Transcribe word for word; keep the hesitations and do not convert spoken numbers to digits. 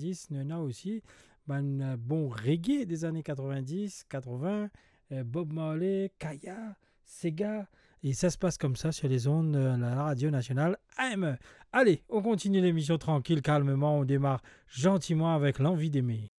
quatre-vingt-dix, il y en a aussi. Ben, bon reggae des années quatre-vingt-dix, quatre-vingts, euh, Bob Marley, Kaya, Sega. Et ça se passe comme ça sur les ondes de la radio nationale A M E. Allez, on continue l'émission tranquille, calmement. On démarre gentiment avec l'envie d'aimer.